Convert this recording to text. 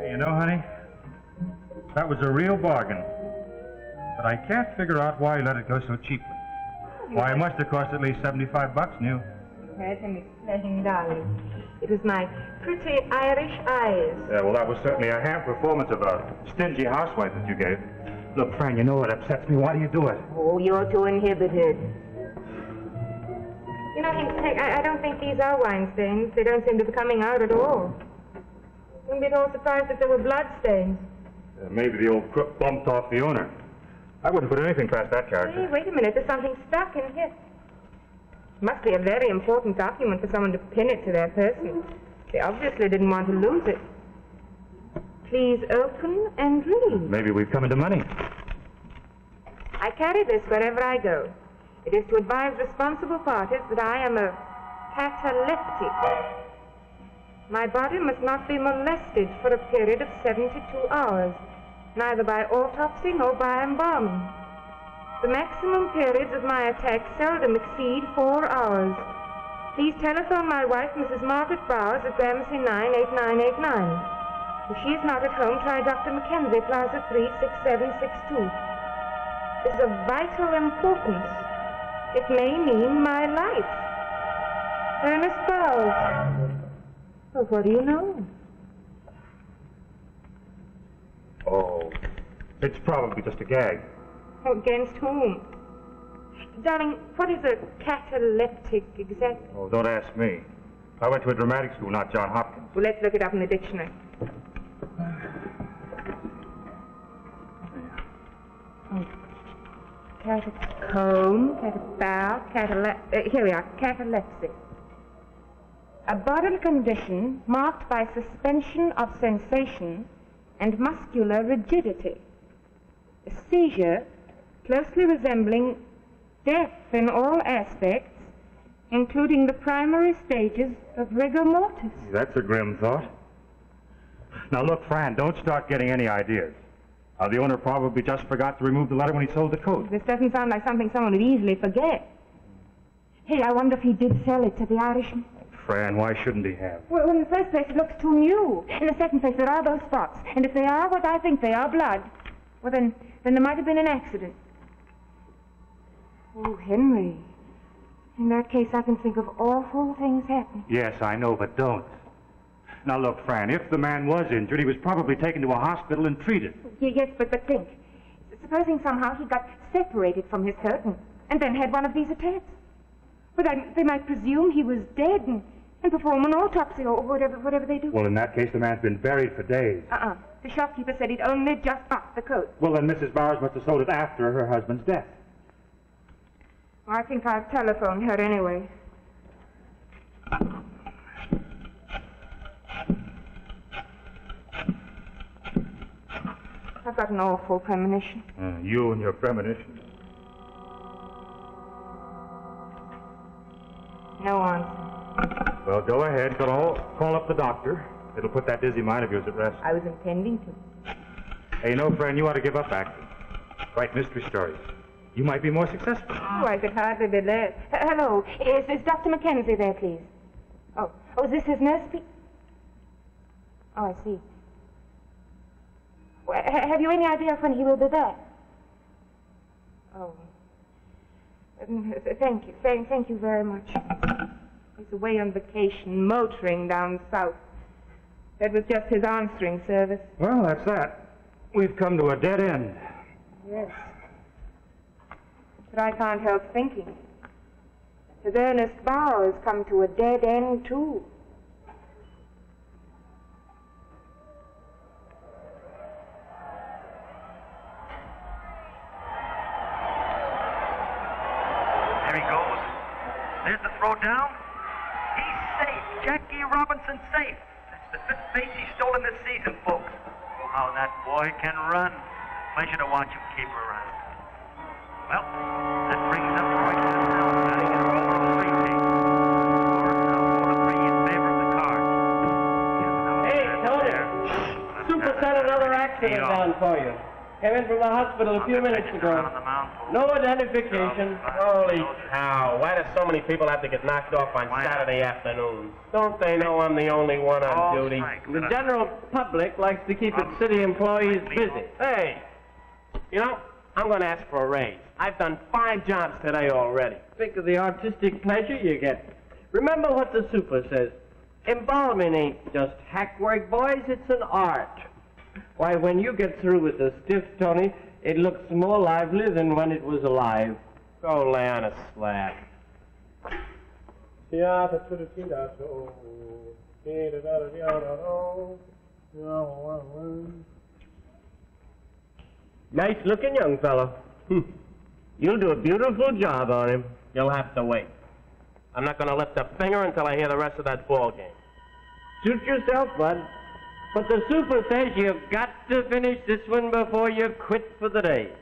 Hey, you know, honey, that was a real bargain. But I can't figure out why you let it go so cheaply. Why, it must have cost at least $75 new. Let him explain, darling. It was my pretty Irish eyes. Yeah, well, that was certainly a ham performance of a stingy housewife that you gave. Look, Fran, you know it upsets me. Why do you do it? Oh, you're too inhibited. You know, I don't think these are wine stains. They don't seem to be coming out at all. Wouldn't be at all surprised if they were blood stains. Maybe the old crook bumped off the owner. I wouldn't put anything past that character. Hey, wait a minute. There's something stuck in here. Must be a very important document for someone to pin it to their person. They obviously didn't want to lose it. Please open and read. Maybe we've come into money. I carry this wherever I go. It is to advise responsible parties that I am a cataleptic. My body must not be molested for a period of 72 hours, neither by autopsy nor by embalming. The maximum periods of my attack seldom exceed 4 hours. Please telephone my wife, Mrs. Margaret Bowers, at Gramercy 98989. If she is not at home, try Dr. Mackenzie, Plaza 36762. This is of vital importance. It may mean my life. Ernest Bowers. Well, what do you know? Oh, it's probably just a gag. Against whom? Darling, what is a cataleptic exactly? Oh, don't ask me. I went to a dramatic school, not Johns Hopkins. Well, let's look it up in the dictionary. Catacomb, here we are, catalepsy. A bodily condition marked by suspension of sensation and muscular rigidity. A seizure closely resembling death in all aspects, including the primary stages of rigor mortis. That's a grim thought. Now look, Fran, don't start getting any ideas. The owner probably just forgot to remove the letter when he sold the coat. This doesn't sound like something someone would easily forget. Hey, I wonder if he did sell it to the Irishman. Fran, why shouldn't he have? Well, in the first place, it looks too new. In the second place, there are those spots. And if they are what I think they are, blood, well, then there might have been an accident. Oh, Henry. In that case, I can think of awful things happening. Yes, I know, but don't. Now, look, Fran, if the man was injured, he was probably taken to a hospital and treated. Yes, but think. Supposing somehow he got separated from his coat and then had one of these attacks. Well, they might presume he was dead and perform an autopsy or whatever they do. Well, in that case, the man's been buried for days. The shopkeeper said he'd only just bought the coat. Well, then Mrs. Bowers must have sold it after her husband's death. Well, I think I'll telephone her anyway. I've got an awful premonition. You and your premonition. No answer. Well, go ahead. Call up the doctor. It'll put that dizzy mind of yours at rest. I was intending to. Hey, you know, friend, you ought to give up acting. Write mystery stories. You might be more successful. Oh, I could hardly be there. Hello. Is Dr. Mackenzie there, please? Oh, is this his nurse? Oh, I see. Well, have you any idea when he will be back? Oh. Thank you. Thank you very much. He's away on vacation, motoring down south. That was just his answering service. Well, that's that. We've come to a dead end. Yes. But I can't help thinking. Has Ernest Bowers come to a dead end, too? There he goes. There's the throw down. He's safe. Jackie Robinson safe. That's the fifth base he's stolen this season, folks. Oh, how that boy can run. Pleasure to watch him keep around. Well, that brings up right now. Batting is over on the three team. Score now 4-3 in favor of the Cards. Hey, Tony. Super set another accident down for you. Came in from the hospital a few minutes ago. No identification. Holy cow, why do so many people have to get knocked off on Saturday afternoons? Don't they know I'm the only one on duty? The general public likes to keep its city employees busy. Hey, you know, I'm going to ask for a raise. I've done 5 jobs today already. Think of the artistic pleasure you get. Remember what the super says. Embalming ain't just hack work, boys. It's an art. Why, when you get through with the stiff, Tony, it looks more lively than when it was alive. Go lay on a slab. Nice looking young fellow. You'll do a beautiful job on him. You'll have to wait. I'm not going to lift a finger until I hear the rest of that ball game. Suit yourself, bud. But the super says you've got to finish this one before you quit for the day.